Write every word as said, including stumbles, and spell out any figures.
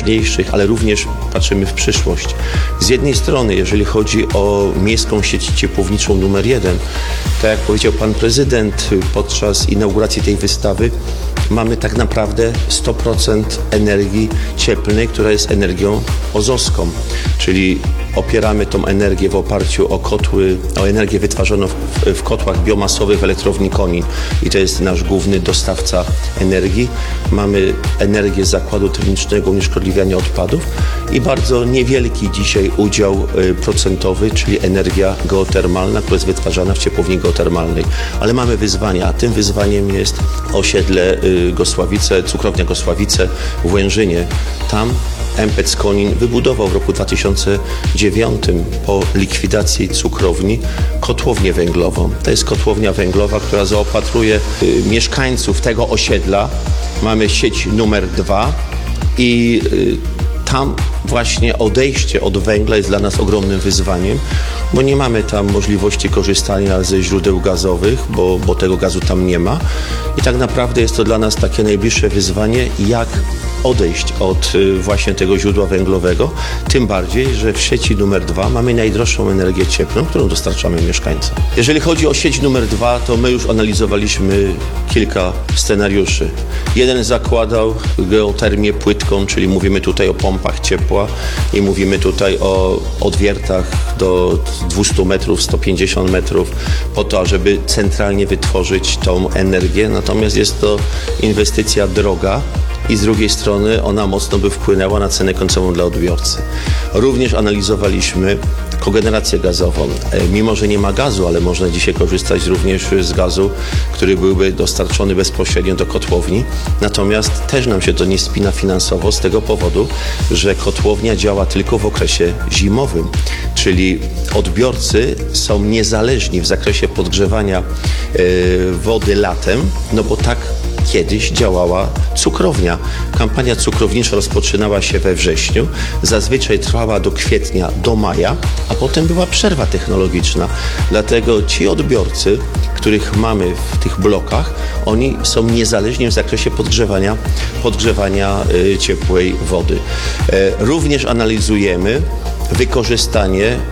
najważniejszych, ale również patrzymy w przyszłość. Z jednej strony, jeżeli chodzi o miejską sieć ciepłowniczą numer jeden, tak jak powiedział pan prezydent podczas inauguracji tej wystawy, mamy tak naprawdę sto procent energii cieplnej, która jest energią ozowską, czyli opieramy tą energię w oparciu o kotły, o energię wytwarzaną w, w kotłach biomasowych w elektrowni Konin i to jest nasz główny dostawca energii. Mamy energię z zakładu termicznego unieszkodliwiania odpadów i bardzo niewielki dzisiaj udział y, procentowy, czyli energia geotermalna, która jest wytwarzana w ciepłowni geotermalnej. Ale mamy wyzwania, a tym wyzwaniem jest osiedle y, Gosławice, cukrownia Gosławice w Łężynie. Tam M P E C Konin wybudował w roku dwa tysiące dziewiątym po likwidacji cukrowni kotłownię węglową. To jest kotłownia węglowa, która zaopatruje y, mieszkańców tego osiedla. Mamy sieć numer dwa i y, tam właśnie odejście od węgla jest dla nas ogromnym wyzwaniem, bo nie mamy tam możliwości korzystania ze źródeł gazowych, bo, bo tego gazu tam nie ma. I tak naprawdę jest to dla nas takie najbliższe wyzwanie, jak odejść od właśnie tego źródła węglowego, tym bardziej, że w sieci numer dwa mamy najdroższą energię cieplną, którą dostarczamy mieszkańcom. Jeżeli chodzi o sieć numer dwa, to my już analizowaliśmy kilka scenariuszy. Jeden zakładał geotermię płytką, czyli mówimy tutaj o pompach ciepła i mówimy tutaj o odwiertach do dwieście metrów, sto pięćdziesiąt metrów po to, żeby centralnie wytworzyć tą energię. Natomiast jest to inwestycja droga i z drugiej strony ona mocno by wpłynęła na cenę końcową dla odbiorcy. Również analizowaliśmy kogenerację gazową. Mimo że nie ma gazu, ale można dzisiaj korzystać również z gazu, który byłby dostarczony bezpośrednio do kotłowni. Natomiast też nam się to nie spina finansowo z tego powodu, że kotłownia działa tylko w okresie zimowym, czyli odbiorcy są niezależni w zakresie podgrzewania yy, wody latem, no bo tak kiedyś działała cukrownia. Kampania cukrownicza rozpoczynała się we wrześniu, zazwyczaj trwała do kwietnia, do maja, a potem była przerwa technologiczna. Dlatego ci odbiorcy, których mamy w tych blokach, oni są niezależni w zakresie podgrzewania, podgrzewania y, ciepłej wody. E, również analizujemy wykorzystanie